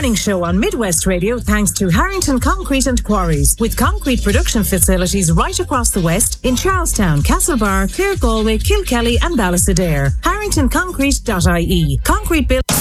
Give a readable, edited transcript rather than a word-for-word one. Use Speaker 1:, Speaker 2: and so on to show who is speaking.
Speaker 1: morning show on Midwest Radio thanks to Harrington Concrete and Quarries, with concrete production facilities right across the West in Charlestown, Castlebar, Clare, Galway, Kilkelly and Ballysadare. HarringtonConcrete.ie. Concrete build